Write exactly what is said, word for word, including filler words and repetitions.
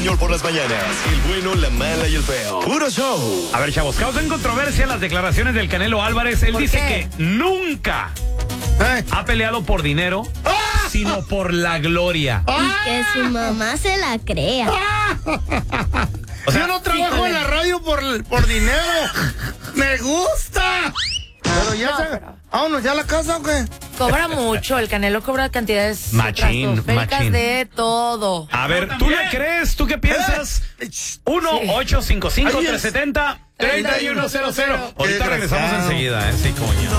Señor por las mañanas, el bueno, la mala y el feo. Puro show. A ver, chavos, causan controversia las declaraciones del Canelo Álvarez. Él dice qué? que nunca ¿Eh? ha peleado por dinero, ¡Ah! sino por la gloria. Y que su mamá se la crea. O sea, Yo no trabajo en la radio por, por dinero. Me gusta. Pero ya No, se... pero- Vámonos ya a la casa, ¿o qué? Cobra mucho, el Canelo cobra cantidades Machín, estratosféricas machín. de todo. A ver, ¿tú le crees? ¿Tú qué piensas? Eh, ch- uno ocho cinco cinco, Ay, tres siete cero, tres uno cero cero. Ahorita Qué regresamos desgraciado. enseguida, ¿eh? Sí, coño.